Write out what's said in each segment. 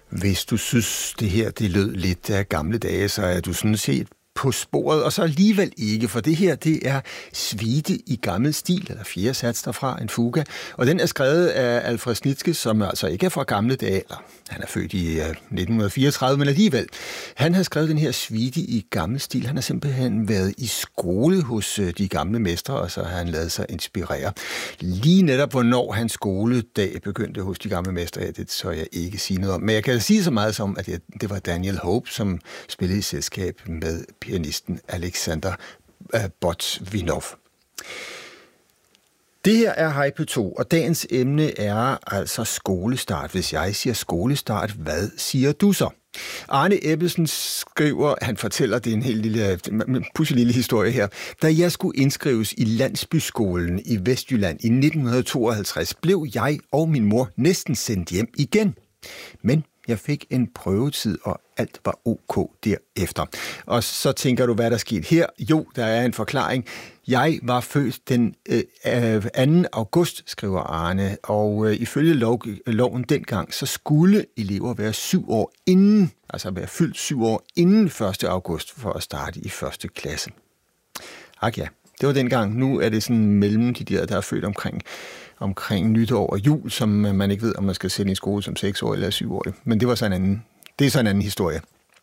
Hvis du synes, det her det lød lidt af gamle dage, så er du sådan set på sporet, og så alligevel ikke, for det her, det er Suite i gammel stil, eller fjerde sats derfra, en fuga, og den er skrevet af Alfred Schnitzke, som altså ikke er fra gamle dage, eller han er født i 1934, men alligevel. Han har skrevet den her Suite i gammel stil. Han har simpelthen været i skole hos de gamle mestre, og så har han ladet sig inspirere. Lige netop, hvornår hans skoledag begyndte hos de gamle mestre, det tør jeg ikke sige noget om. Men jeg kan sige så meget som, at det var Daniel Hope, som spillede i selskab med pianisten Alexander Botvinov. Det her er Hej P2, og dagens emne er altså skolestart. Hvis jeg siger skolestart, hvad siger du så? Arne Ebbesen skriver, han fortæller, det er en helt lille historie her. Da jeg skulle indskrives i Landsbyskolen i Vestjylland i 1952, blev jeg og min mor næsten sendt hjem igen. Men jeg fik en prøvetid, og alt var ok derefter. Og så tænker du, hvad der skete her? Jo, der er en forklaring. Jeg var født den 2. august, skriver Arne, og ifølge loven dengang, så skulle elever være 7 år inden, altså være fyldt 7 år inden 1. august for at starte i 1. klasse. Ak ja, det var dengang. Nu er det sådan mellem de der er født omkring nytår og jul, som man ikke ved, om man skal sende i skole som 6-årig eller 7-årig. Men det var så en anden historie.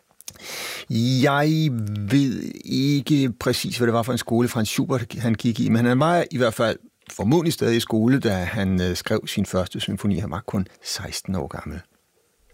Jeg ved ikke præcis, hvad det var for en skole Franz Schubert han gik i, men han var i hvert fald formodentlig stadig i skole, da han skrev sin første symfoni. Han var kun 16 år gammel.